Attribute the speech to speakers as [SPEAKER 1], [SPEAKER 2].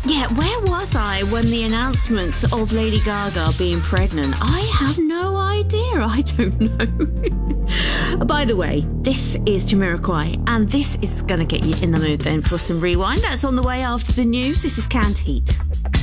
[SPEAKER 1] Yeah, where was I when the announcement of Lady Gaga being pregnant? I have no idea. I don't know. By the way, this is Jamiroquai, and this is going to get you in the mood then for some rewind. That's on the way after the news. This is Canned Heat.